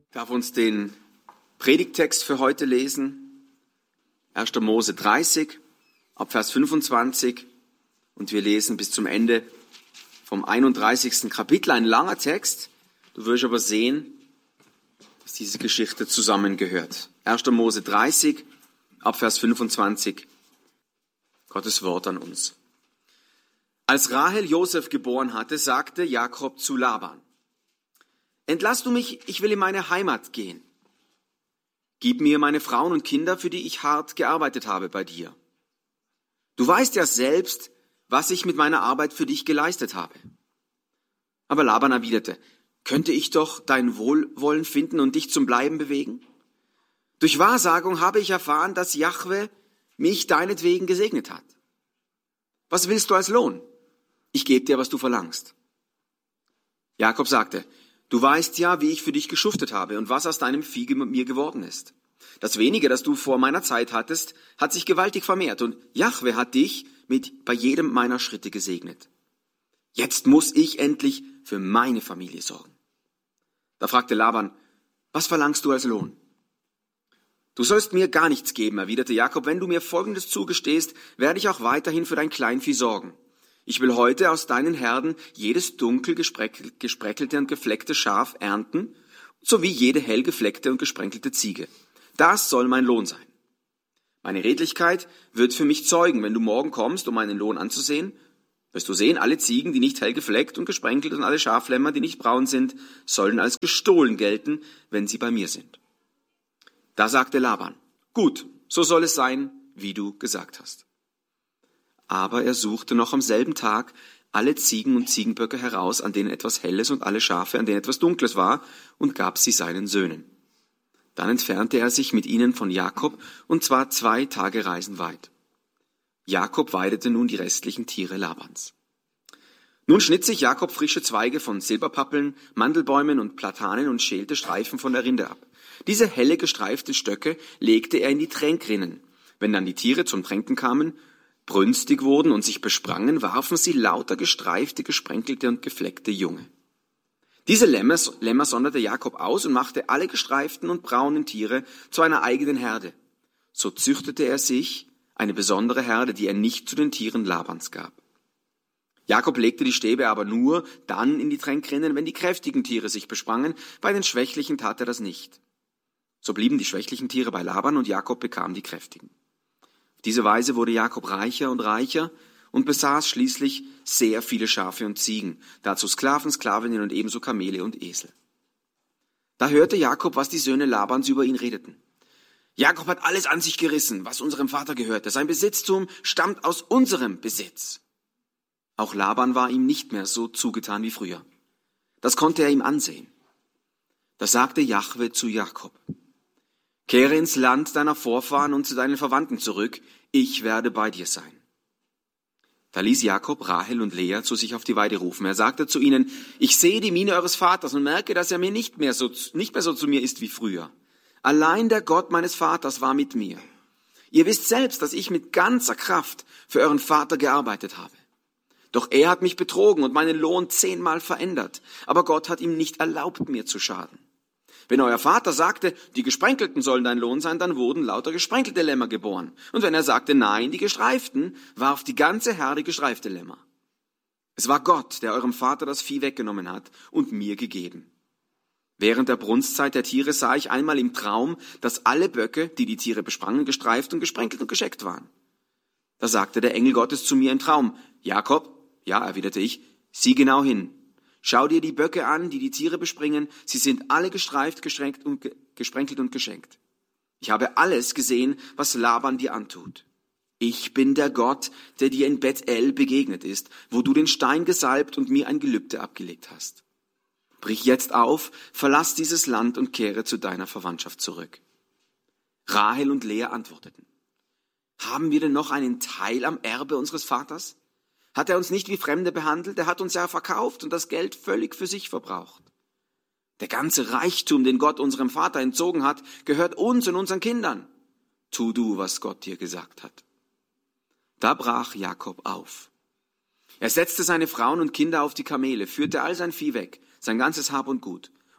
Ich darf uns den Predigttext für heute lesen. 1. Mose 30, ab Vers 25. Und wir lesen bis zum Ende vom 31. Kapitel. Ein langer Text. Du wirst aber sehen, dass diese Geschichte zusammengehört. 1. Mose 30, ab Vers 25. Gottes Wort an uns. Als Rahel Josef geboren hatte, sagte Jakob zu Laban: Entlass du mich, ich will in meine Heimat gehen. Gib mir meine Frauen und Kinder, für die ich hart gearbeitet habe bei dir. Du weißt ja selbst, was ich mit meiner Arbeit für dich geleistet habe. Aber Laban erwiderte: Könnte ich doch dein Wohlwollen finden und dich zum Bleiben bewegen? Durch Wahrsagung habe ich erfahren, dass Jahwe mich deinetwegen gesegnet hat. Was willst du als Lohn? Ich gebe dir, was du verlangst. Jakob sagte: Du weißt ja, wie ich für dich geschuftet habe und was aus deinem Vieh mit mir geworden ist. Das Wenige, das du vor meiner Zeit hattest, hat sich gewaltig vermehrt und Jahwe hat dich bei jedem meiner Schritte gesegnet. Jetzt muss ich endlich für meine Familie sorgen. Da fragte Laban: Was verlangst du als Lohn? Du sollst mir gar nichts geben, erwiderte Jakob. Wenn du mir Folgendes zugestehst, werde ich auch weiterhin für dein Kleinvieh sorgen. Ich will heute aus deinen Herden jedes dunkel gespreckelte und gefleckte Schaf ernten, sowie jede hell gefleckte und gesprenkelte Ziege. Das soll mein Lohn sein. Meine Redlichkeit wird für mich zeugen. Wenn du morgen kommst, um meinen Lohn anzusehen, wirst du sehen, alle Ziegen, die nicht hell gefleckt und gesprenkelt, und alle Schaflämmer, die nicht braun sind, sollen als gestohlen gelten, wenn sie bei mir sind. Da sagte Laban: Gut, so soll es sein, wie du gesagt hast. Aber er suchte noch am selben Tag alle Ziegen und Ziegenböcke heraus, an denen etwas Helles, und alle Schafe, an denen etwas Dunkles war, und gab sie seinen Söhnen. Dann entfernte er sich mit ihnen von Jakob, und zwar 2 Tagereisen weit. Jakob weidete nun die restlichen Tiere Labans. Nun schnitt sich Jakob frische Zweige von Silberpappeln, Mandelbäumen und Platanen und schälte Streifen von der Rinde ab. Diese helle gestreiften Stöcke legte er in die Tränkrinnen. Wenn dann die Tiere zum Tränken kamen, brünstig wurden und sich besprangen, warfen sie lauter gestreifte, gesprenkelte und gefleckte Junge. Diese Lämmer sonderte Jakob aus und machte alle gestreiften und braunen Tiere zu einer eigenen Herde. So züchtete er sich eine besondere Herde, die er nicht zu den Tieren Labans gab. Jakob legte die Stäbe aber nur dann in die Tränkrinnen, wenn die kräftigen Tiere sich besprangen, bei den schwächlichen tat er das nicht. So blieben die schwächlichen Tiere bei Laban und Jakob bekam die kräftigen. Auf diese Weise wurde Jakob reicher und reicher und besaß schließlich sehr viele Schafe und Ziegen, dazu Sklaven, Sklavinnen und ebenso Kamele und Esel. Da hörte Jakob, was die Söhne Labans über ihn redeten. Jakob hat alles an sich gerissen, was unserem Vater gehörte. Sein Besitztum stammt aus unserem Besitz. Auch Laban war ihm nicht mehr so zugetan wie früher. Das konnte er ihm ansehen. Da sagte Jahwe zu Jakob: Kehre ins Land deiner Vorfahren und zu deinen Verwandten zurück, ich werde bei dir sein. Da ließ Jakob Rahel und Lea zu sich auf die Weide rufen. Er sagte zu ihnen: Ich sehe die Miene eures Vaters und merke, dass er mir nicht mehr so zu mir ist wie früher. Allein der Gott meines Vaters war mit mir. Ihr wisst selbst, dass ich mit ganzer Kraft für euren Vater gearbeitet habe. Doch er hat mich betrogen und meinen Lohn 10-mal verändert. Aber Gott hat ihm nicht erlaubt, mir zu schaden. Wenn euer Vater sagte, die Gesprenkelten sollen dein Lohn sein, dann wurden lauter gesprenkelte Lämmer geboren. Und wenn er sagte, nein, die Gestreiften, warf die ganze Herde gestreifte Lämmer. Es war Gott, der eurem Vater das Vieh weggenommen hat und mir gegeben. Während der Brunstzeit der Tiere sah ich einmal im Traum, dass alle Böcke, die die Tiere besprangen, gestreift und gesprenkelt und gescheckt waren. Da sagte der Engel Gottes zu mir im Traum: Jakob, ja, erwiderte ich, sieh genau hin. Schau dir die Böcke an, die die Tiere bespringen. Sie sind alle gestreift, gesprenkelt und geschenkt. Ich habe alles gesehen, was Laban dir antut. Ich bin der Gott, der dir in Bethel begegnet ist, wo du den Stein gesalbt und mir ein Gelübde abgelegt hast. Brich jetzt auf, verlass dieses Land und kehre zu deiner Verwandtschaft zurück. Rahel und Lea antworteten: Haben wir denn noch einen Teil am Erbe unseres Vaters? Hat er uns nicht wie Fremde behandelt? Er hat uns ja verkauft und das Geld völlig für sich verbraucht. Der ganze Reichtum, den Gott unserem Vater entzogen hat, gehört uns und unseren Kindern. Tu du, was Gott dir gesagt hat. Da brach Jakob auf. Er setzte seine Frauen und Kinder auf die Kamele, führte all sein Vieh weg, sein ganzes Hab und Gut,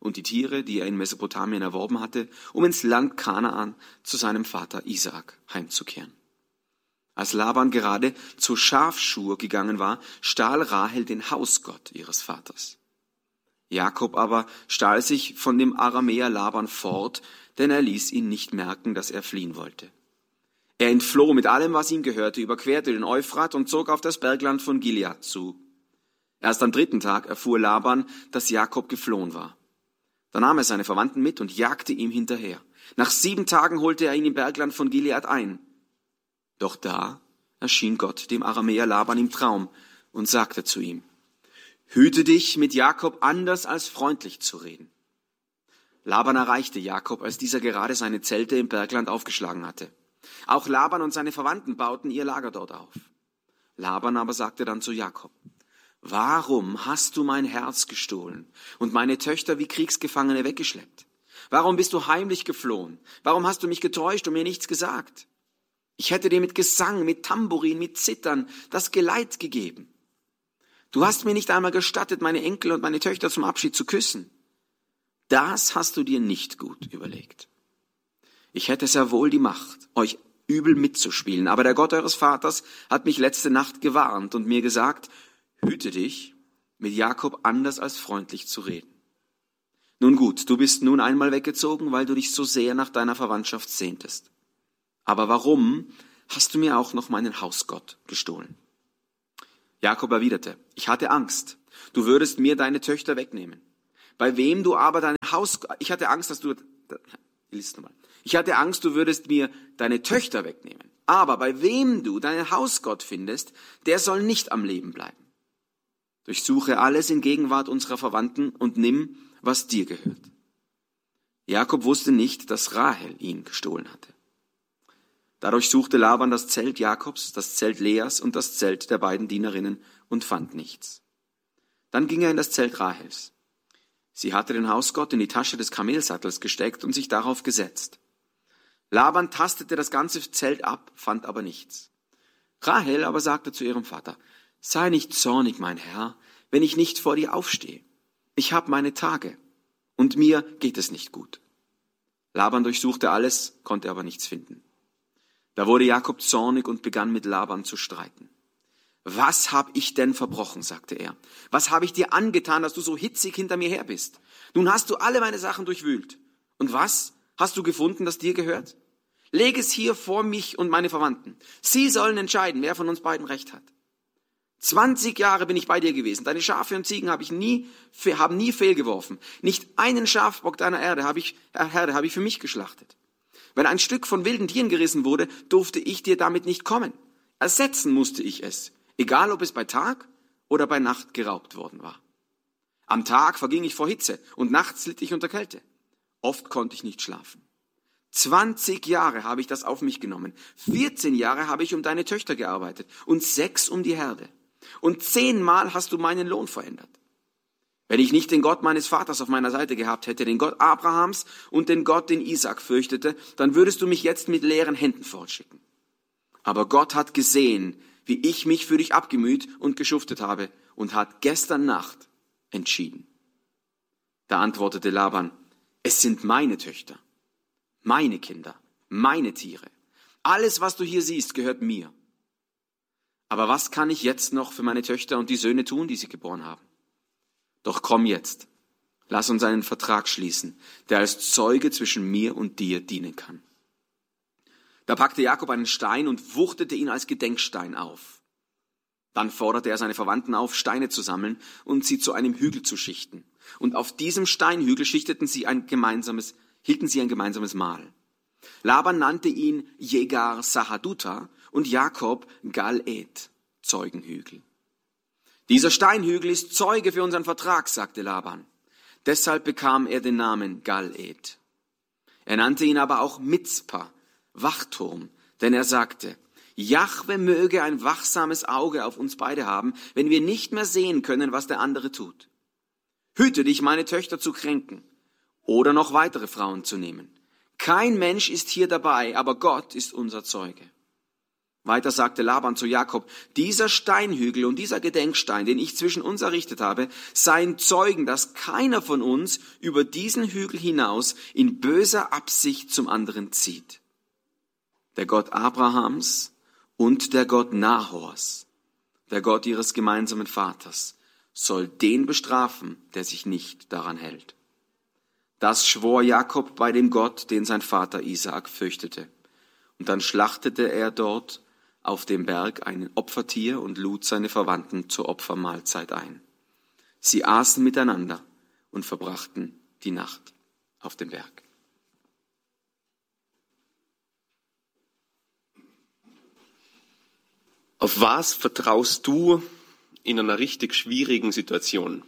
und die Tiere, die er in Mesopotamien erworben hatte, um ins Land Kanaan zu seinem Vater Isaak heimzukehren. Als Laban gerade zur Schafschur gegangen war, stahl Rahel den Hausgott ihres Vaters. Jakob aber stahl sich von dem Aramäer Laban fort, denn er ließ ihn nicht merken, dass er fliehen wollte. Er entfloh mit allem, was ihm gehörte, überquerte den Euphrat und zog auf das Bergland von Gilead zu. Erst am 3. Tag erfuhr Laban, dass Jakob geflohen war. Da nahm er seine Verwandten mit und jagte ihm hinterher. Nach 7 Tagen holte er ihn im Bergland von Gilead ein. Doch da erschien Gott dem Aramäer Laban im Traum und sagte zu ihm: Hüte dich, mit Jakob anders als freundlich zu reden. Laban erreichte Jakob, als dieser gerade seine Zelte im Bergland aufgeschlagen hatte. Auch Laban und seine Verwandten bauten ihr Lager dort auf. Laban aber sagte dann zu Jakob: Warum hast du mein Herz gestohlen und meine Töchter wie Kriegsgefangene weggeschleppt? Warum bist du heimlich geflohen? Warum hast du mich getäuscht und mir nichts gesagt? Ich hätte dir mit Gesang, mit Tambourin, mit Zittern das Geleit gegeben. Du hast mir nicht einmal gestattet, meine Enkel und meine Töchter zum Abschied zu küssen. Das hast du dir nicht gut überlegt. Ich hätte sehr wohl die Macht, euch übel mitzuspielen, aber der Gott eures Vaters hat mich letzte Nacht gewarnt und mir gesagt: Hüte dich, mit Jakob anders als freundlich zu reden. Nun gut, du bist nun einmal weggezogen, weil du dich so sehr nach deiner Verwandtschaft sehntest. Aber warum hast du mir auch noch meinen Hausgott gestohlen? Jakob erwiderte: Ich hatte Angst, du würdest mir deine Töchter wegnehmen. Bei wem du aber dein Ich hatte Angst, du würdest mir deine Töchter wegnehmen. Aber bei wem du deinen Hausgott findest, der soll nicht am Leben bleiben. Durchsuche alles in Gegenwart unserer Verwandten und nimm, was dir gehört. Jakob wusste nicht, dass Rahel ihn gestohlen hatte. Dadurch suchte Laban das Zelt Jakobs, das Zelt Leas und das Zelt der beiden Dienerinnen und fand nichts. Dann ging er in das Zelt Rahels. Sie hatte den Hausgott in die Tasche des Kamelsattels gesteckt und sich darauf gesetzt. Laban tastete das ganze Zelt ab, fand aber nichts. Rahel aber sagte zu ihrem Vater: Sei nicht zornig, mein Herr, wenn ich nicht vor dir aufstehe. Ich habe meine Tage und mir geht es nicht gut. Laban durchsuchte alles, konnte aber nichts finden. Da wurde Jakob zornig und begann mit Laban zu streiten. Was habe ich denn verbrochen, sagte er. Was habe ich dir angetan, dass du so hitzig hinter mir her bist? Nun hast du alle meine Sachen durchwühlt. Und was hast du gefunden, das dir gehört? Leg es hier vor mich und meine Verwandten. Sie sollen entscheiden, wer von uns beiden Recht hat. 20 Jahre bin ich bei dir gewesen. Deine Schafe und Ziegen haben nie fehlgeworfen. Nicht einen Schafbock deiner Herde habe ich für mich geschlachtet. Wenn ein Stück von wilden Tieren gerissen wurde, durfte ich dir damit nicht kommen. Ersetzen musste ich es, egal ob es bei Tag oder bei Nacht geraubt worden war. Am Tag verging ich vor Hitze und nachts litt ich unter Kälte. Oft konnte ich nicht schlafen. 20 Jahre habe ich das auf mich genommen. 14 Jahre habe ich um deine Töchter gearbeitet und 6 um die Herde. Und 10-mal hast du meinen Lohn verändert. Wenn ich nicht den Gott meines Vaters auf meiner Seite gehabt hätte, den Gott Abrahams und den Gott, den Isaak fürchtete, dann würdest du mich jetzt mit leeren Händen fortschicken. Aber Gott hat gesehen, wie ich mich für dich abgemüht und geschuftet habe und hat gestern Nacht entschieden. Da antwortete Laban: Es sind meine Töchter, meine Kinder, meine Tiere. Alles, was du hier siehst, gehört mir. Aber was kann ich jetzt noch für meine Töchter und die Söhne tun, die sie geboren haben? Doch komm jetzt, lass uns einen Vertrag schließen, der als Zeuge zwischen mir und dir dienen kann. Da packte Jakob einen Stein und wuchtete ihn als Gedenkstein auf. Dann forderte er seine Verwandten auf, Steine zu sammeln und sie zu einem Hügel zu schichten. Und auf diesem Steinhügel hielten sie ein gemeinsames Mahl. Laban nannte ihn Jegar Sahaduta und Jakob Gal-Ed, Zeugenhügel. Dieser Steinhügel ist Zeuge für unseren Vertrag, sagte Laban. Deshalb bekam er den Namen Gal-Ed. Er nannte ihn aber auch Mizpa, Wachturm, denn er sagte: Jahwe möge ein wachsames Auge auf uns beide haben, wenn wir nicht mehr sehen können, was der andere tut. Hüte dich, meine Töchter zu kränken oder noch weitere Frauen zu nehmen. Kein Mensch ist hier dabei, aber Gott ist unser Zeuge. Weiter sagte Laban zu Jakob, dieser Steinhügel und dieser Gedenkstein, den ich zwischen uns errichtet habe, seien Zeugen, dass keiner von uns über diesen Hügel hinaus in böser Absicht zum anderen zieht. Der Gott Abrahams und der Gott Nahors, der Gott ihres gemeinsamen Vaters, soll den bestrafen, der sich nicht daran hält. Das schwor Jakob bei dem Gott, den sein Vater Isaak fürchtete. Und dann schlachtete er dort auf dem Berg ein Opfertier und lud seine Verwandten zur Opfermahlzeit ein. Sie aßen miteinander und verbrachten die Nacht auf dem Berg. Auf was vertraust du in einer richtig schwierigen Situation?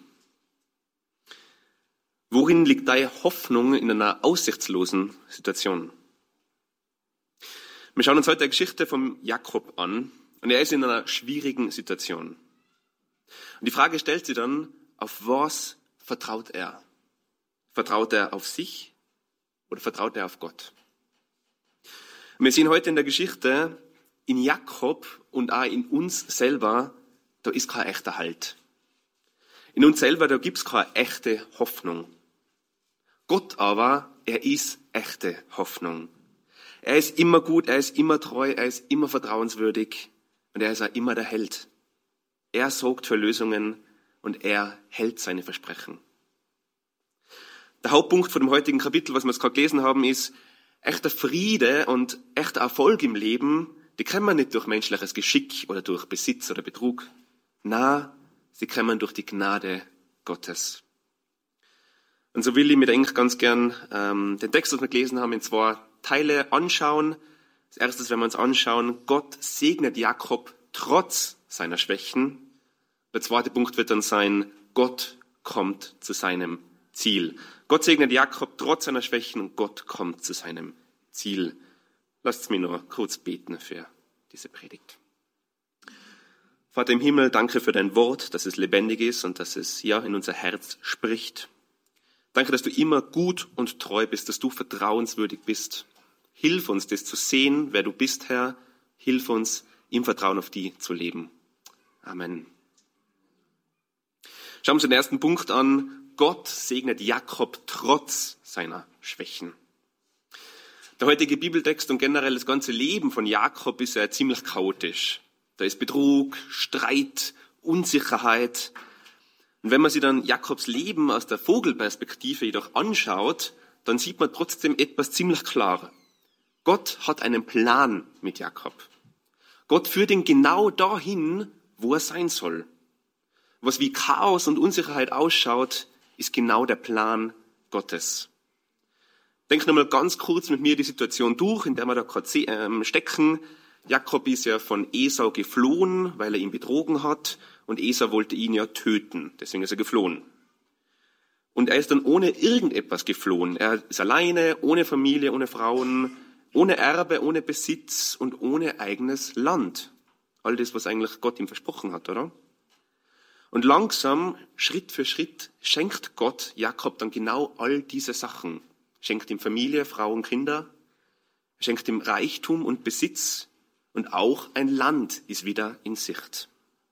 Worin liegt deine Hoffnung in einer aussichtslosen Situation? Wir schauen uns heute die Geschichte von Jakob an und er ist in einer schwierigen Situation. Und die Frage stellt sich dann, auf was vertraut er? Vertraut er auf sich oder vertraut er auf Gott? Und wir sehen heute in der Geschichte, in Jakob und auch in uns selber, da ist kein echter Halt. In uns selber, da gibt es keine echte Hoffnung. Gott aber, er ist echte Hoffnung. Er ist immer gut, er ist immer treu, er ist immer vertrauenswürdig und er ist auch immer der Held. Er sorgt für Lösungen und er hält seine Versprechen. Der Hauptpunkt von dem heutigen Kapitel, was wir jetzt gerade gelesen haben, ist, echter Friede und echter Erfolg im Leben, die kann man nicht durch menschliches Geschick oder durch Besitz oder Betrug. Na, sie kann man durch die Gnade Gottes. Und so will ich mir eigentlich ganz gern den Text, was wir gelesen haben, in 2 Teile anschauen. Als erstes, wenn wir uns anschauen, Gott segnet Jakob trotz seiner Schwächen. Der zweite Punkt wird dann sein, Gott kommt zu seinem Ziel. Gott segnet Jakob trotz seiner Schwächen und Gott kommt zu seinem Ziel. Lasst mich noch kurz beten für diese Predigt. Vater im Himmel, danke für dein Wort, dass es lebendig ist und dass es ja in unser Herz spricht. Danke, dass du immer gut und treu bist, dass du vertrauenswürdig bist. Hilf uns, das zu sehen, wer du bist, Herr. Hilf uns, im Vertrauen auf dich zu leben. Amen. Schauen wir uns den ersten Punkt an. Gott segnet Jakob trotz seiner Schwächen. Der heutige Bibeltext und generell das ganze Leben von Jakob ist ja ziemlich chaotisch. Da ist Betrug, Streit, Unsicherheit. Und wenn man sich dann Jakobs Leben aus der Vogelperspektive jedoch anschaut, dann sieht man trotzdem etwas ziemlich klar. Gott hat einen Plan mit Jakob. Gott führt ihn genau dahin, wo er sein soll. Was wie Chaos und Unsicherheit ausschaut, ist genau der Plan Gottes. Denk nochmal ganz kurz mit mir die Situation durch, in der wir da gerade stecken. Jakob ist ja von Esau geflohen, weil er ihn betrogen hat. Und Esau wollte ihn ja töten, deswegen ist er geflohen. Und er ist dann ohne irgendetwas geflohen. Er ist alleine, ohne Familie, ohne Frauen, ohne Erbe, ohne Besitz und ohne eigenes Land. All das, was eigentlich Gott ihm versprochen hat, oder? Und langsam, Schritt für Schritt, schenkt Gott Jakob dann genau all diese Sachen. Schenkt ihm Familie, Frauen, Kinder. Schenkt ihm Reichtum und Besitz. Und auch ein Land ist wieder in Sicht.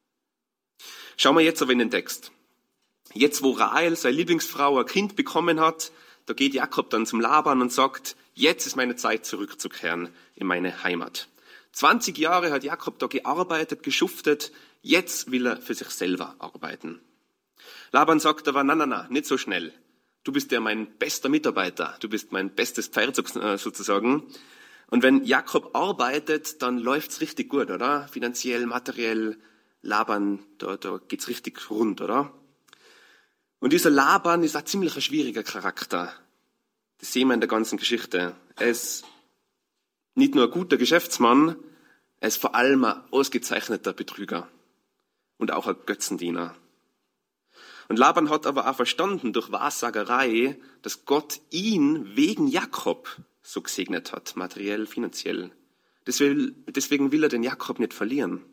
Schauen wir jetzt aber in den Text. Jetzt, wo Rahel, seine Lieblingsfrau, ein Kind bekommen hat, da geht Jakob dann zum Laban und sagt, jetzt ist meine Zeit zurückzukehren in meine Heimat. 20 Jahre hat Jakob da gearbeitet, geschuftet, jetzt will er für sich selber arbeiten. Laban sagt aber, na, nicht so schnell. Du bist ja mein bester Mitarbeiter, du bist mein bestes Pferd sozusagen. Und wenn Jakob arbeitet, dann läuft's richtig gut, oder? Finanziell, materiell, Laban, da geht's richtig rund, oder? Und dieser Laban ist ein ziemlich schwieriger Charakter. Das sehen wir in der ganzen Geschichte. Er ist nicht nur ein guter Geschäftsmann, er ist vor allem ein ausgezeichneter Betrüger und auch ein Götzendiener. Und Laban hat aber auch verstanden durch Wahrsagerei, dass Gott ihn wegen Jakob so gesegnet hat, materiell, finanziell. Deswegen will er den Jakob nicht verlieren.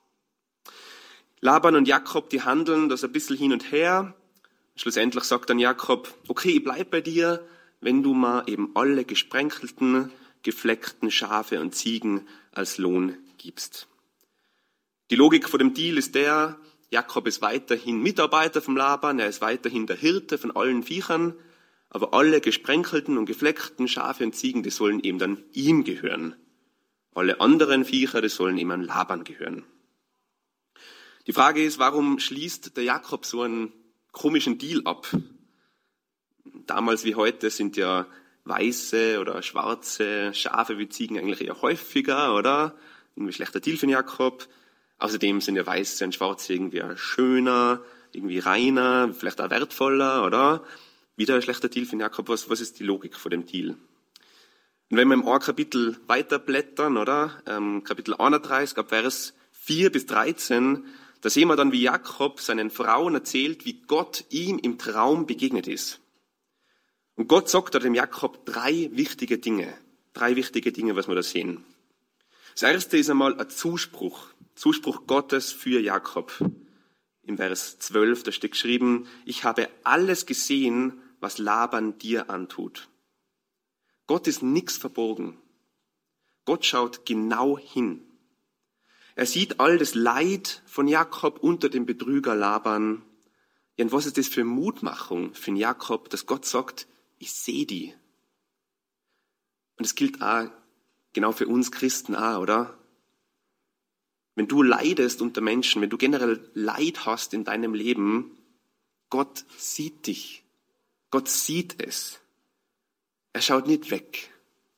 Laban und Jakob, die handeln das ein bisschen hin und her. Schlussendlich sagt dann Jakob, okay, ich bleib bei dir, wenn du mal eben alle gesprenkelten, gefleckten Schafe und Ziegen als Lohn gibst. Die Logik von dem Deal ist der, Jakob ist weiterhin Mitarbeiter vom Laban, er ist weiterhin der Hirte von allen Viechern, aber alle gesprenkelten und gefleckten Schafe und Ziegen, die sollen eben dann ihm gehören. Alle anderen Viecher, die sollen ihm an Laban gehören. Die Frage ist, warum schließt der Jakob so einen komischen Deal ab? Damals wie heute sind ja weiße oder schwarze Schafe wie Ziegen eigentlich eher häufiger, oder? Irgendwie schlechter Deal für den Jakob. Außerdem sind ja weiße und schwarze irgendwie schöner, irgendwie reiner, vielleicht auch wertvoller, oder? Wieder ein schlechter Deal für den Jakob. Was ist die Logik von dem Deal? Und wenn wir im Kapitel weiterblättern, oder? Kapitel 31, ab Vers 4 bis 13, da sehen wir dann, wie Jakob seinen Frauen erzählt, wie Gott ihm im Traum begegnet ist. Und Gott sagt da dem Jakob drei wichtige Dinge, was wir da sehen. Das erste ist einmal ein Zuspruch Gottes für Jakob. Im Vers 12, da steht geschrieben, ich habe alles gesehen, was Laban dir antut. Gott ist nichts verborgen. Gott schaut genau hin. Er sieht all das Leid von Jakob unter dem Betrüger Laban. Ja, und was ist das für Mutmachung für den Jakob, dass Gott sagt, ich sehe die. Und es gilt auch genau für uns Christen auch, oder? Wenn du leidest unter Menschen, wenn du generell Leid hast in deinem Leben, Gott sieht dich. Gott sieht es. Er schaut nicht weg.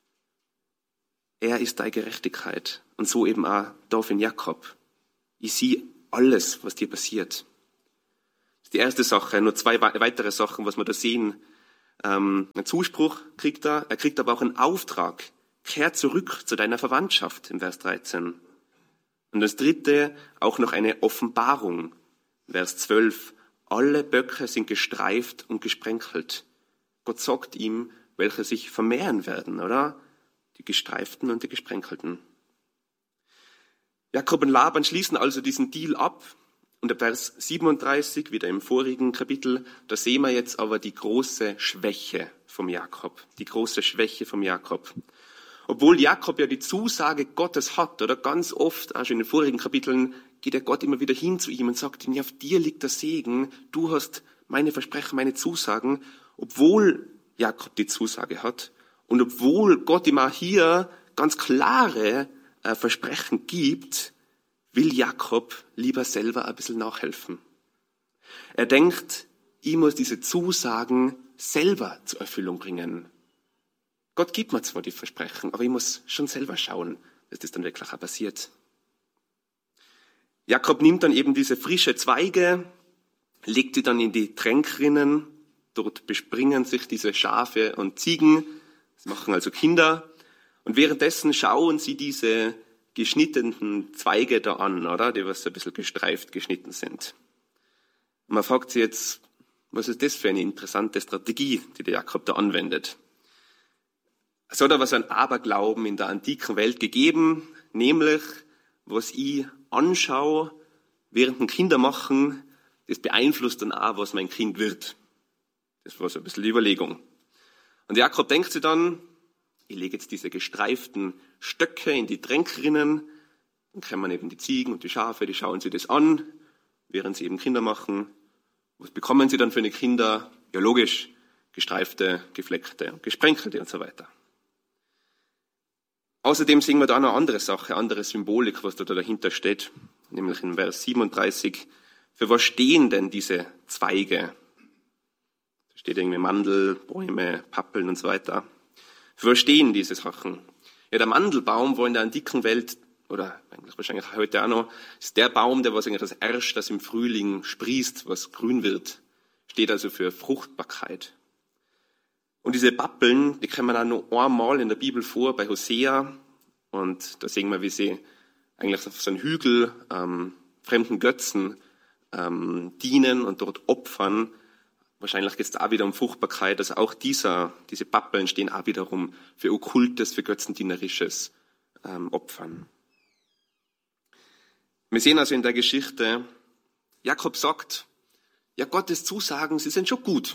Er ist deine Gerechtigkeit. Und so eben auch da für Jakob. Ich sehe alles, was dir passiert. Das ist die erste Sache. Nur zwei weitere Sachen, was wir da sehen. Einen Zuspruch kriegt er kriegt aber auch einen Auftrag. Kehr zurück zu deiner Verwandtschaft im Vers 13. Und das dritte, auch noch eine Offenbarung. Vers 12. Alle Böcke sind gestreift und gesprenkelt. Gott sagt ihm, welche sich vermehren werden, oder? Die Gestreiften und die Gesprenkelten. Jakob und Laban schließen also diesen Deal ab. Und der Vers 37, wieder im vorigen Kapitel, da sehen wir jetzt aber die große Schwäche vom Jakob. Die große Schwäche vom Jakob. Obwohl Jakob ja die Zusage Gottes hat, oder ganz oft, auch schon in den vorigen Kapiteln, geht der Gott immer wieder hin zu ihm und sagt ihm, ja, auf dir liegt der Segen, du hast meine Versprechen, meine Zusagen, obwohl Jakob die Zusage hat und obwohl Gott ihm auch hier ganz klare Versprechen gibt, will Jakob lieber selber ein bisschen nachhelfen. Er denkt, ich muss diese Zusagen selber zur Erfüllung bringen. Gott gibt mir zwar die Versprechen, aber ich muss schon selber schauen, dass das dann wirklich auch passiert. Jakob nimmt dann eben diese frische Zweige, legt sie dann in die Tränkrinnen, dort bespringen sich diese Schafe und Ziegen, sie machen also Kinder und währenddessen schauen sie diese geschnittenen Zweige da an, oder? Die was ein bisschen gestreift geschnitten sind. Und man fragt sich jetzt, was ist das für eine interessante Strategie, die der Jakob da anwendet? Es hat aber so einen Aberglauben in der antiken Welt gegeben, nämlich, was ich anschaue, während ein Kinder machen, das beeinflusst dann auch, was mein Kind wird. Das war so ein bisschen die Überlegung. Und Jakob denkt sich dann, ich lege jetzt diese gestreiften Stöcke in die Tränkrinnen, dann kommen eben die Ziegen und die Schafe, die schauen sich das an, während sie eben Kinder machen. Was bekommen sie dann für eine Kinder? Ja, logisch, gestreifte, gefleckte, gesprenkelte und so weiter. Außerdem sehen wir da noch eine andere Sache, andere Symbolik, was da dahinter steht, nämlich in Vers 37. Für was stehen denn diese Zweige? Da steht irgendwie Mandel, Bäume, Pappeln und so weiter. Für was stehen diese Sachen? Ja, der Mandelbaum war in der antiken Welt, oder eigentlich wahrscheinlich heute auch noch, ist der Baum, der was eigentlich das Erst, das im Frühling sprießt, was grün wird. Steht also für Fruchtbarkeit. Und diese Pappeln, die kommen auch noch einmal in der Bibel vor, bei Hosea. Und da sehen wir, wie sie eigentlich auf so einem Hügel fremden Götzen dienen und dort opfern. Wahrscheinlich geht es da auch wieder um Fruchtbarkeit. Also auch diese Pappeln stehen auch wiederum für okkultes, für götzendienerisches Opfern. Wir sehen also in der Geschichte, Jakob sagt, ja, Gottes Zusagen, sie sind schon gut.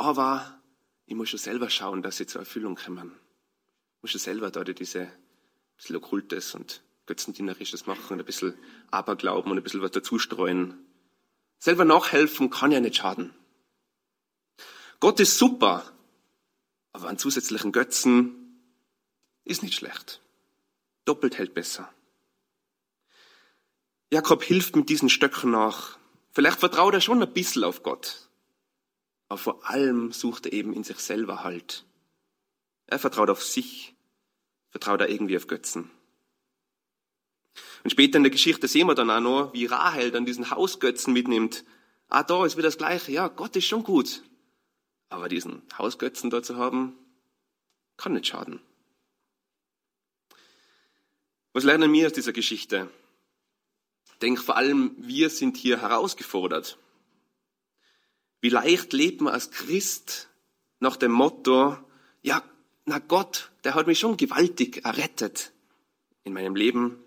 Aber ich muss schon selber schauen, dass sie zur Erfüllung kommen. Ich muss schon selber da diese bisschen Okkultes und Götzendienerisches machen und ein bisschen Aberglauben und ein bisschen was dazustreuen. Selber nachhelfen kann ja nicht schaden. Gott ist super, aber an zusätzlichen Götzen ist nicht schlecht. Doppelt hält besser. Jakob hilft mit diesen Stöcken nach. Vielleicht vertraut er schon ein bisschen auf Gott. Aber vor allem sucht er eben in sich selber Halt. Er vertraut auf sich, vertraut er irgendwie auf Götzen. Und später in der Geschichte sehen wir dann auch noch, wie Rahel dann diesen Hausgötzen mitnimmt. Da ist wieder das Gleiche. Ja, Gott ist schon gut. Aber diesen Hausgötzen da zu haben, kann nicht schaden. Was lernen wir aus dieser Geschichte? Ich denke, vor allem wir sind hier herausgefordert. Wie leicht lebt man als Christ nach dem Motto, ja, na Gott, der hat mich schon gewaltig errettet in meinem Leben.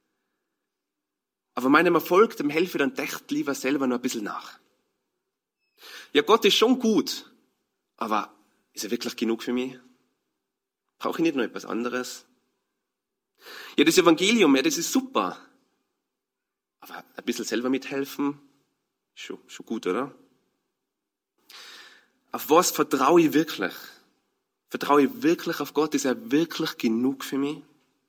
Aber meinem Erfolg, dem helfe ich dann echt lieber selber noch ein bisschen nach. Ja, Gott ist schon gut, aber ist er wirklich genug für mich? Brauche ich nicht noch etwas anderes? Ja, das Evangelium, ja, das ist super. Aber ein bisschen selber mithelfen, schon gut, oder? Auf was vertraue ich wirklich? Vertraue ich wirklich auf Gott? Ist er wirklich genug für mich?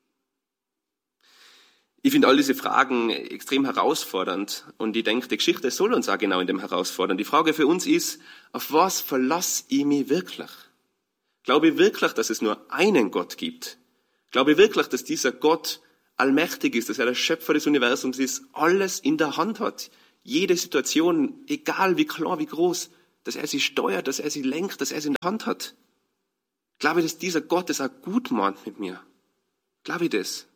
Ich finde all diese Fragen extrem herausfordernd und ich denke, die Geschichte soll uns auch genau in dem herausfordern. Die Frage für uns ist, auf was verlasse ich mich wirklich? Glaube ich wirklich, dass es nur einen Gott gibt? Glaube ich wirklich, dass dieser Gott allmächtig ist, dass er der Schöpfer des Universums ist, alles in der Hand hat? Jede Situation, egal wie klar, wie groß, dass er sie steuert, dass er sie lenkt, dass er sie in der Hand hat? Glaube ich, dass dieser Gott es auch gut meint mit mir? Glaube ich das?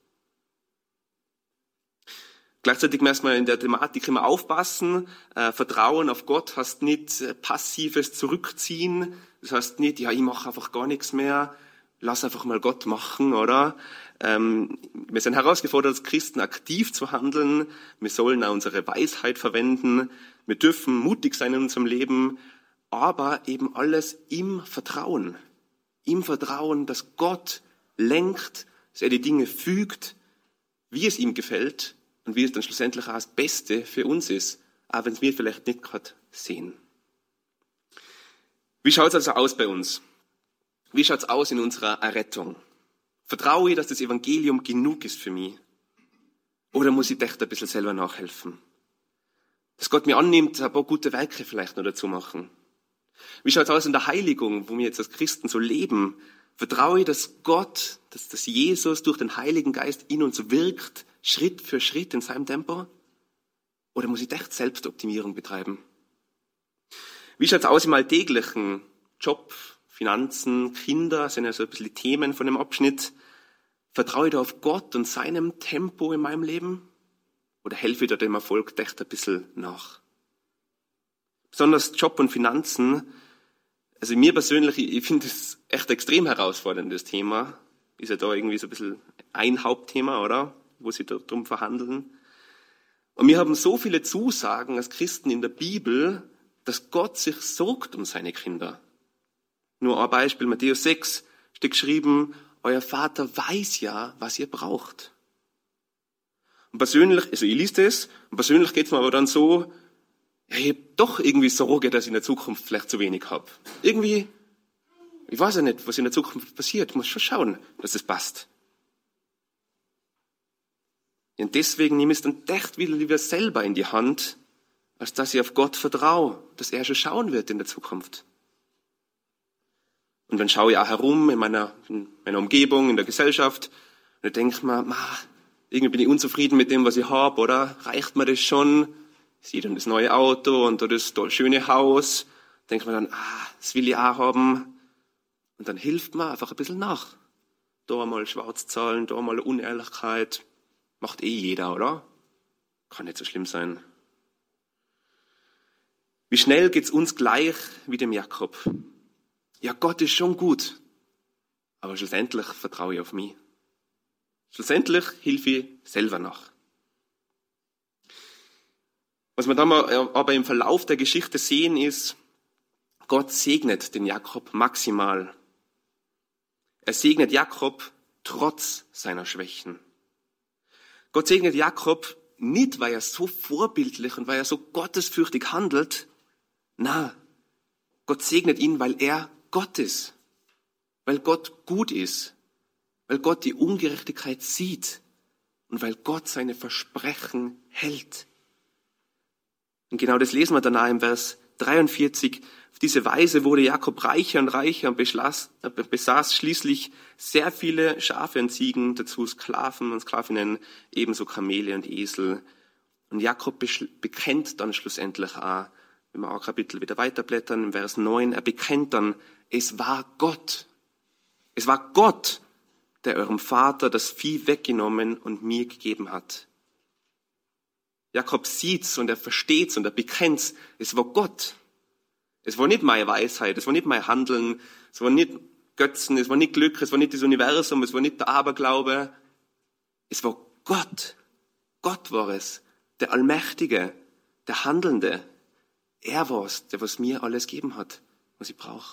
Gleichzeitig müssen wir in der Thematik immer aufpassen. Vertrauen auf Gott heißt nicht passives Zurückziehen. Das heißt nicht, ja, ich mache einfach gar nichts mehr. Lass einfach mal Gott machen, oder? Wir sind herausgefordert, als Christen aktiv zu handeln. Wir sollen auch unsere Weisheit verwenden. Wir dürfen mutig sein in unserem Leben. Aber eben alles im Vertrauen. Im Vertrauen, dass Gott lenkt, dass er die Dinge fügt, wie es ihm gefällt. Und wie es dann schlussendlich auch das Beste für uns ist, auch wenn es wir vielleicht nicht gerade sehen. Wie schaut es also aus bei uns? Wie schaut es aus in unserer Errettung? Vertraue ich, dass das Evangelium genug ist für mich? Oder muss ich echt ein bisschen selber nachhelfen? Dass Gott mir annimmt, ein paar gute Werke vielleicht noch dazu machen. Wie schaut es aus in der Heiligung, wo wir jetzt als Christen so leben? Vertraue ich, dass Gott, dass Jesus durch den Heiligen Geist in uns wirkt, Schritt für Schritt in seinem Tempo? Oder muss ich echt Selbstoptimierung betreiben? Wie schaut es aus im alltäglichen Job, Finanzen, Kinder, sind ja so ein bisschen die Themen von dem Abschnitt. Vertraue ich da auf Gott und seinem Tempo in meinem Leben? Oder helfe ich da dem Erfolg echt ein bisschen nach? Besonders Job und Finanzen, also mir persönlich, ich finde das echt extrem herausforderndes Thema. Ist ja da irgendwie so ein bisschen ein Hauptthema, oder? Wo sie darum verhandeln. Und wir haben so viele Zusagen als Christen in der Bibel, dass Gott sich sorgt um seine Kinder. Nur ein Beispiel, Matthäus 6 steht geschrieben, euer Vater weiß ja, was ihr braucht. Und persönlich, also ich lese das, und persönlich geht es mir aber dann so, ja, ich habe doch irgendwie Sorge, dass ich in der Zukunft vielleicht zu wenig habe. Irgendwie, ich weiß ja nicht, was in der Zukunft passiert. Ich muss schon schauen, dass es passt. Und deswegen nehme ich es dann echt wieder lieber selber in die Hand, als dass ich auf Gott vertraue, dass er schon schauen wird in der Zukunft. Und dann schaue ich auch herum in meiner Umgebung, in der Gesellschaft, und ich denke mir, irgendwie bin ich unzufrieden mit dem, was ich habe, oder? Reicht mir das schon? Ich sehe dann das neue Auto und das schöne Haus. Denke mir dann, das will ich auch haben. Und dann hilft mir einfach ein bisschen nach. Da mal Schwarzzahlen, da mal Unehrlichkeit. Macht jeder, oder? Kann nicht so schlimm sein. Wie schnell geht's uns gleich wie dem Jakob? Ja, Gott ist schon gut. Aber schlussendlich vertraue ich auf mich. Schlussendlich hilfe ich selber nach. Was wir dann aber im Verlauf der Geschichte sehen ist, Gott segnet den Jakob maximal. Er segnet Jakob trotz seiner Schwächen. Gott segnet Jakob nicht, weil er so vorbildlich und weil er so gottesfürchtig handelt. Na, Gott segnet ihn, weil er Gott ist. Weil Gott gut ist. Weil Gott die Ungerechtigkeit sieht. Und weil Gott seine Versprechen hält. Und genau das lesen wir danach im Vers 43. Auf diese Weise wurde Jakob reicher und reicher und besaß schließlich sehr viele Schafe und Ziegen, dazu Sklaven und Sklavinnen, ebenso Kamele und Esel. Und Jakob bekennt dann schlussendlich auch, wenn wir auch Kapitel wieder weiterblättern, im Vers 9, er bekennt dann, es war Gott. Es war Gott, der eurem Vater das Vieh weggenommen und mir gegeben hat. Jakob sieht's und er versteht's und er bekennt's. Es war Gott. Es war nicht meine Weisheit, es war nicht mein Handeln, es war nicht Götzen, es war nicht Glück, es war nicht das Universum, es war nicht der Aberglaube. Es war Gott. Gott war es, der Allmächtige, der Handelnde. Er war es, der was mir alles gegeben hat, was ich brauche.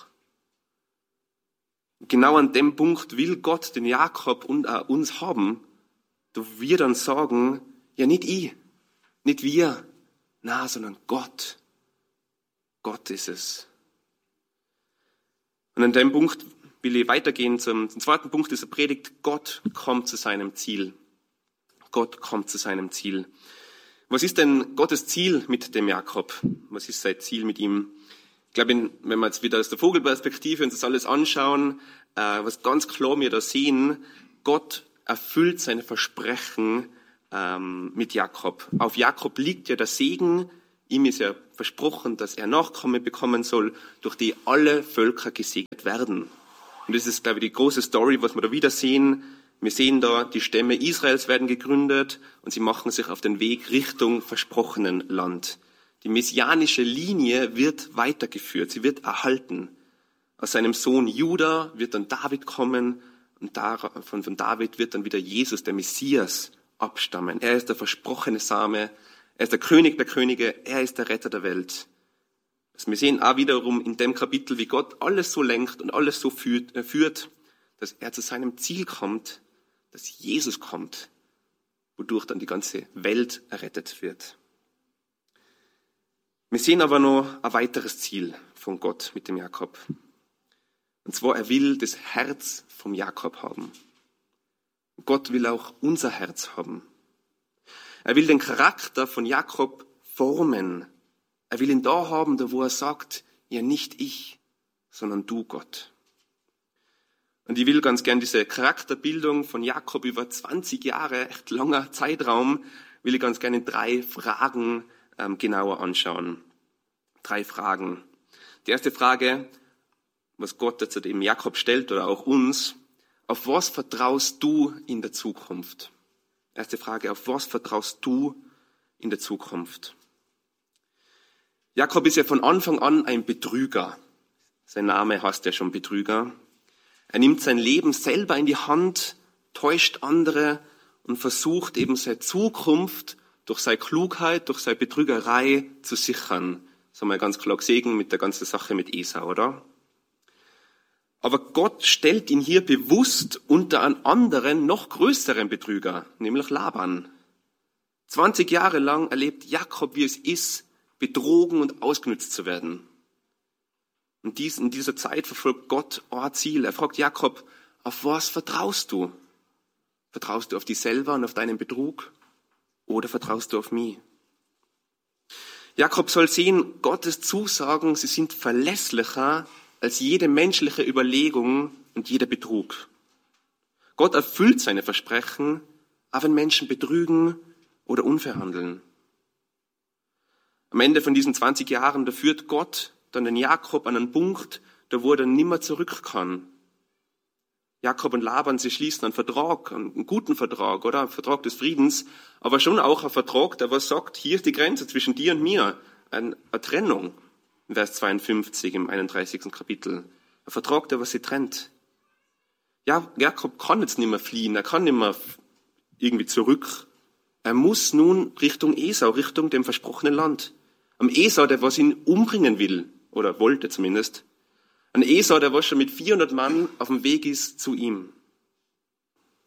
Genau an dem Punkt will Gott den Jakob und auch uns haben, da wir dann sagen, ja nicht ich, nicht wir, na, sondern Gott. Gott ist es. Und an dem Punkt will ich weitergehen zum zweiten Punkt dieser Predigt. Gott kommt zu seinem Ziel. Gott kommt zu seinem Ziel. Was ist denn Gottes Ziel mit dem Jakob? Was ist sein Ziel mit ihm? Ich glaube, wenn wir jetzt wieder aus der Vogelperspektive uns das alles anschauen, was ganz klar wir da sehen, Gott erfüllt seine Versprechen mit Jakob. Auf Jakob liegt ja der Segen. Ihm ist ja versprochen, dass er Nachkommen bekommen soll, durch die alle Völker gesegnet werden. Und das ist, glaube ich, die große Story, was wir da wieder sehen. Wir sehen da, die Stämme Israels werden gegründet und sie machen sich auf den Weg Richtung versprochenen Land. Die messianische Linie wird weitergeführt, sie wird erhalten. Aus seinem Sohn Juda wird dann David kommen und von David wird dann wieder Jesus, der Messias, abstammen. Er ist der versprochene Same, er ist der König der Könige, er ist der Retter der Welt. Also wir sehen auch wiederum in dem Kapitel, wie Gott alles so lenkt und alles so führt, dass er zu seinem Ziel kommt, dass Jesus kommt, wodurch dann die ganze Welt errettet wird. Wir sehen aber noch ein weiteres Ziel von Gott mit dem Jakob. Und zwar, er will das Herz vom Jakob haben. Gott will auch unser Herz haben. Er will den Charakter von Jakob formen. Er will ihn da haben, da wo er sagt, ja nicht ich, sondern du, Gott. Und ich will ganz gern diese Charakterbildung von Jakob über 20 Jahre, echt langer Zeitraum, will ich ganz gerne in 3 Fragen genauer anschauen. 3 Fragen. Die erste Frage, was Gott dazu dem Jakob stellt oder auch uns, auf was vertraust du in der Zukunft? Erste Frage, auf was vertraust du in der Zukunft? Jakob ist ja von Anfang an ein Betrüger. Sein Name heißt ja schon Betrüger. Er nimmt sein Leben selber in die Hand, täuscht andere und versucht eben seine Zukunft durch seine Klugheit, durch seine Betrügerei zu sichern. Das haben wir ganz klar gesehen mit der ganzen Sache mit Esau, oder? Aber Gott stellt ihn hier bewusst unter einen anderen, noch größeren Betrüger, nämlich Laban. 20 Jahre lang erlebt Jakob, wie es ist, betrogen und ausgenutzt zu werden. Und in dieser Zeit verfolgt Gott ein Ziel. Er fragt Jakob, auf was vertraust du? Vertraust du auf dich selber und auf deinen Betrug? Oder vertraust du auf mich? Jakob soll sehen, Gottes Zusagen, sie sind verlässlicher als jede menschliche Überlegung und jeder Betrug. Gott erfüllt seine Versprechen, auch wenn Menschen betrügen oder unfair handeln. Am Ende von diesen 20 Jahren, da führt Gott dann den Jakob an einen Punkt, da wo er dann nimmer zurück kann. Jakob und Laban, sie schließen einen Vertrag, einen guten Vertrag, oder? Einen Vertrag des Friedens, aber schon auch einen Vertrag, der was sagt, hier ist die Grenze zwischen dir und mir, eine Trennung. Vers 52 im 31. Kapitel. Ein Vertrag, der was sie trennt. Ja, Jakob kann jetzt nicht mehr fliehen, er kann nicht mehr irgendwie zurück. Er muss nun Richtung Esau, Richtung dem versprochenen Land. Am Esau, der was ihn umbringen will, oder wollte zumindest. Ein Esau, der was schon mit 400 Mann auf dem Weg ist zu ihm.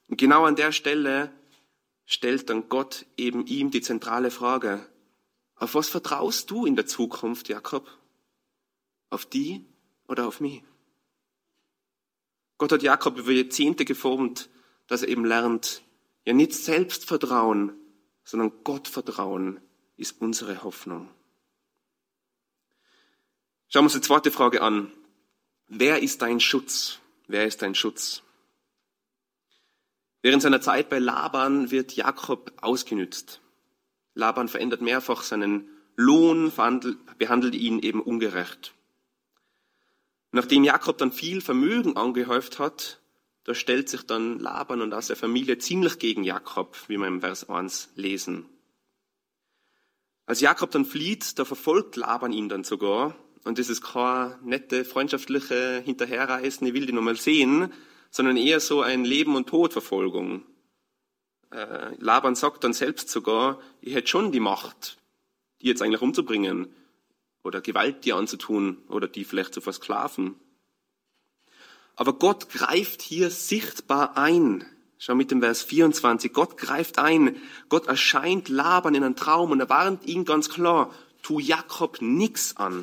Und genau an der Stelle stellt dann Gott eben ihm die zentrale Frage: Auf was vertraust du in der Zukunft, Jakob? Auf die oder auf mich? Gott hat Jakob über Jahrzehnte geformt, dass er eben lernt, ja nicht Selbstvertrauen, sondern Gottvertrauen ist unsere Hoffnung. Schauen wir uns die zweite Frage an. Wer ist dein Schutz? Wer ist dein Schutz? Während seiner Zeit bei Laban wird Jakob ausgenützt. Laban verändert mehrfach seinen Lohn, behandelt ihn eben ungerecht. Nachdem Jakob dann viel Vermögen angehäuft hat, da stellt sich dann Laban und auch seine Familie ziemlich gegen Jakob, wie wir im Vers 1 lesen. Als Jakob dann flieht, da verfolgt Laban ihn dann sogar. Und das ist keine nette, freundschaftliche Hinterherreisen, ich will die nochmal sehen, sondern eher so ein Leben- und Todverfolgung. Laban sagt dann selbst sogar, ich hätte schon die Macht, die jetzt eigentlich umzubringen oder Gewalt dir anzutun oder die vielleicht zu versklaven. Aber Gott greift hier sichtbar ein. Schau mit dem Vers 24. Gott greift ein. Gott erscheint Laban in einem Traum und er warnt ihn ganz klar, tu Jakob nichts an.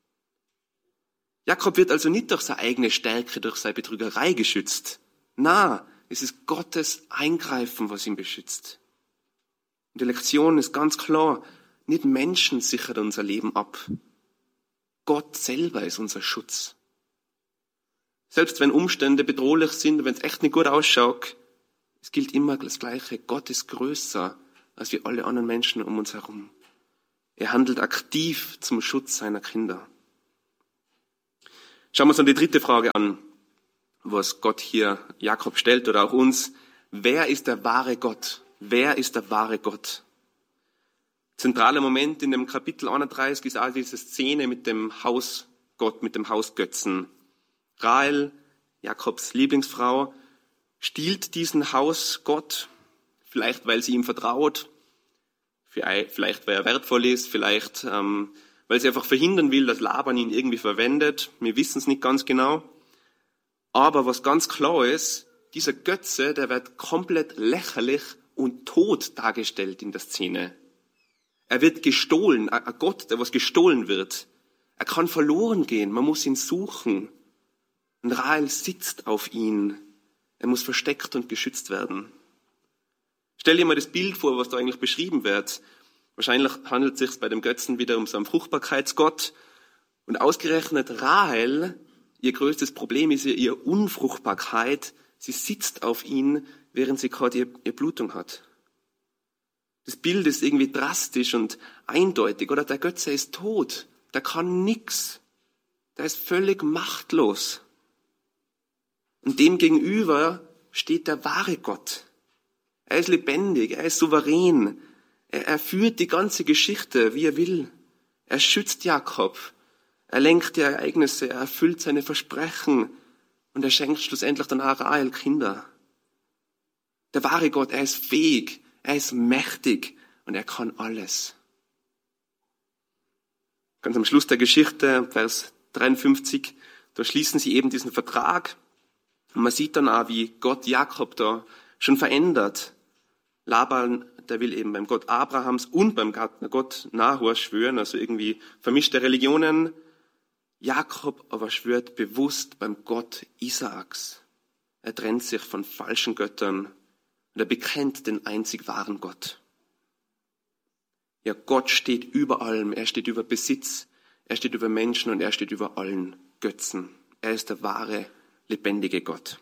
Jakob wird also nicht durch seine eigene Stärke, durch seine Betrügerei geschützt. Na, es ist Gottes Eingreifen, was ihn beschützt. Und die Lektion ist ganz klar, nicht Menschen sichern unser Leben ab. Gott selber ist unser Schutz. Selbst wenn Umstände bedrohlich sind, wenn es echt nicht gut ausschaut, es gilt immer das Gleiche. Gott ist größer als wir alle anderen Menschen um uns herum. Er handelt aktiv zum Schutz seiner Kinder. Schauen wir uns dann die dritte Frage an, was Gott hier Jakob stellt oder auch uns. Wer ist der wahre Gott? Wer ist der wahre Gott? Zentraler Moment in dem Kapitel 31 ist auch diese Szene mit dem Hausgott, mit dem Hausgötzen. Rahel, Jakobs Lieblingsfrau, stiehlt diesen Hausgott, vielleicht weil sie ihm vertraut, vielleicht weil er wertvoll ist, vielleicht weil sie einfach verhindern will, dass Laban ihn irgendwie verwendet. Wir wissen es nicht ganz genau. Aber was ganz klar ist, dieser Götze, der wird komplett lächerlich und tot dargestellt in der Szene. Er wird gestohlen, ein Gott, der was gestohlen wird. Er kann verloren gehen, man muss ihn suchen. Und Rahel sitzt auf ihn. Er muss versteckt und geschützt werden. Stell dir mal das Bild vor, was da eigentlich beschrieben wird. Wahrscheinlich handelt es sich bei dem Götzen wieder um so einen Fruchtbarkeitsgott. Und ausgerechnet Rahel, ihr größtes Problem ist ihre Unfruchtbarkeit. Sie sitzt auf ihn, während sie gerade ihre Blutung hat. Das Bild ist irgendwie drastisch und eindeutig. Oder der Götze ist tot. Der kann nix. Der ist völlig machtlos. Und dem gegenüber steht der wahre Gott. Er ist lebendig, er ist souverän. Er führt die ganze Geschichte, wie er will. Er schützt Jakob. Er lenkt die Ereignisse, er erfüllt seine Versprechen. Und er schenkt schlussendlich dann auch Rahel Kinder. Der wahre Gott, er ist fähig, er ist mächtig und er kann alles. Ganz am Schluss der Geschichte, Vers 53, da schließen sie eben diesen Vertrag. Und man sieht dann auch, wie Gott Jakob da schon verändert. Laban, der will eben beim Gott Abrahams und beim Gott Nahor schwören, also irgendwie vermischte Religionen. Jakob aber schwört bewusst beim Gott Isaaks. Er trennt sich von falschen Göttern und er bekennt den einzig wahren Gott. Ja, Gott steht über allem. Er steht über Besitz, er steht über Menschen und er steht über allen Götzen. Er ist der wahre, lebendige Gott.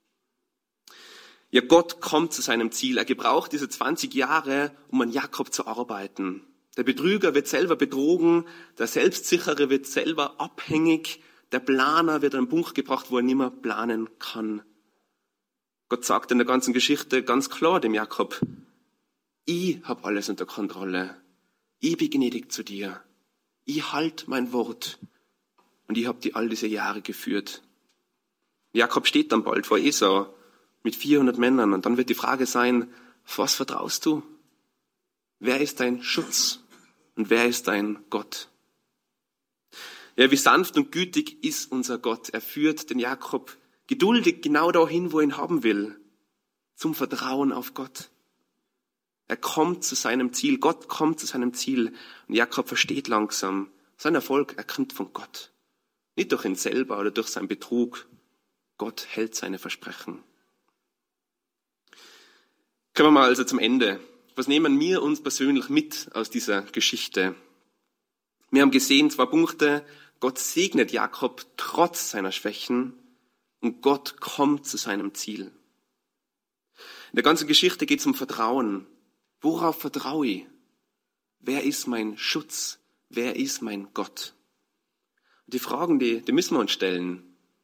Ja, Gott kommt zu seinem Ziel. Er gebraucht diese 20 Jahre, um an Jakob zu arbeiten. Der Betrüger wird selber betrogen, der Selbstsichere wird selber abhängig, der Planer wird an einen Punkt gebracht, wo er nicht mehr planen kann. Gott sagt in der ganzen Geschichte ganz klar dem Jakob, ich habe alles unter Kontrolle. Ich bin gnädig zu dir. Ich halte mein Wort. Und ich habe die all diese Jahre geführt. Jakob steht dann bald vor Esau mit 400 Männern. Und dann wird die Frage sein, auf was vertraust du? Wer ist dein Schutz? Und wer ist dein Gott? Ja, wie sanft und gütig ist unser Gott. Er führt den Jakob geduldig genau dahin, wo er ihn haben will. zum Vertrauen auf Gott. Er kommt zu seinem Ziel, Gott kommt zu seinem Ziel. Und Jakob versteht langsam, sein Erfolg, er kommt von Gott. Nicht durch ihn selber oder durch seinen Betrug. Gott hält seine Versprechen. Kommen wir mal also zum Ende. Was nehmen wir uns persönlich mit aus dieser Geschichte? Wir haben gesehen, 2 Punkte. Gott segnet Jakob trotz seiner Schwächen und Gott kommt zu seinem Ziel. In der ganzen Geschichte geht es um Vertrauen. Worauf vertraue ich? Wer ist mein Schutz? Wer ist mein Gott? Und die Fragen, die müssen wir uns stellen.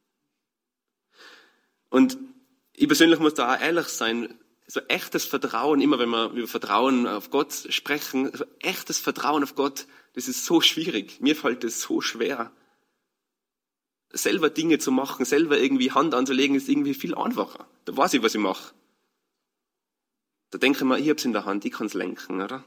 Und ich persönlich muss da auch ehrlich sein, so echtes Vertrauen, immer wenn wir über Vertrauen auf Gott sprechen, so echtes Vertrauen auf Gott, das ist so schwierig. Mir fällt es so schwer. Selber Dinge zu machen, selber irgendwie Hand anzulegen, ist irgendwie viel einfacher. Da weiß ich, was ich mache. Da denke ich mir, ich habe es in der Hand, ich kann es lenken, oder?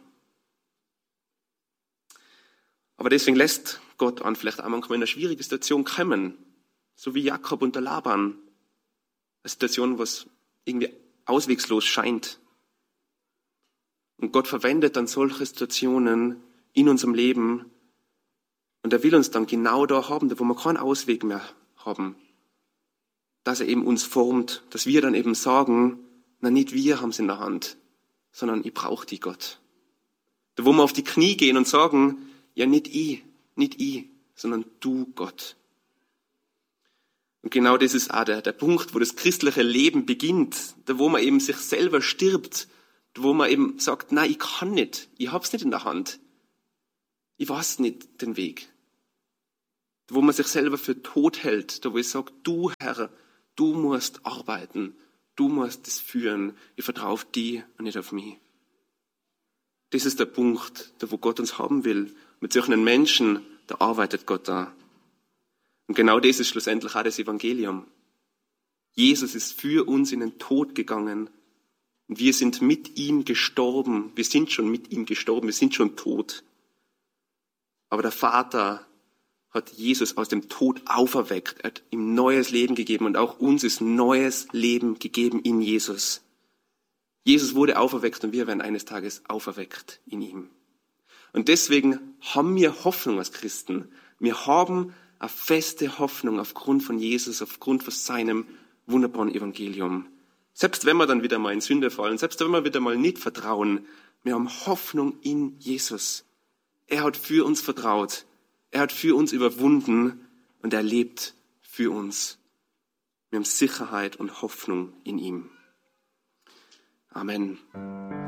Aber deswegen lässt Gott an vielleicht auch manchmal in eine schwierige Situation kommen, so wie Jakob und der Laban. Eine Situation, was irgendwie auswegslos scheint. Und Gott verwendet dann solche Situationen in unserem Leben und er will uns dann genau da haben, wo wir keinen Ausweg mehr haben. Dass er eben uns formt, dass wir dann eben sagen, na nicht wir haben es in der Hand, sondern ich brauche die Gott. Da wo wir auf die Knie gehen und sagen, ja nicht ich, sondern du Gott. Und genau das ist auch der Punkt, wo das christliche Leben beginnt, da wo man eben sich selber stirbt, da wo man eben sagt, nein, ich kann nicht, ich hab's nicht in der Hand, ich weiß nicht den Weg. Da wo man sich selber für tot hält, da wo ich sage, du Herr, du musst arbeiten, du musst es führen, ich vertraue auf dich und nicht auf mich. Das ist der Punkt, da wo Gott uns haben will. Mit solchen Menschen, da arbeitet Gott da. Und genau das ist schlussendlich auch das Evangelium. Jesus ist für uns in den Tod gegangen. Und wir sind mit ihm gestorben. Wir sind schon mit ihm gestorben. Wir sind schon tot. Aber der Vater hat Jesus aus dem Tod auferweckt. Er hat ihm neues Leben gegeben. Und auch uns ist neues Leben gegeben in Jesus. Jesus wurde auferweckt und wir werden eines Tages auferweckt in ihm. Und deswegen haben wir Hoffnung als Christen. Wir haben eine feste Hoffnung aufgrund von Jesus, aufgrund von seinem wunderbaren Evangelium. Selbst wenn wir dann wieder mal in Sünde fallen, selbst wenn wir wieder mal nicht vertrauen, wir haben Hoffnung in Jesus. Er hat für uns vertraut, er hat für uns überwunden und er lebt für uns. Wir haben Sicherheit und Hoffnung in ihm. Amen.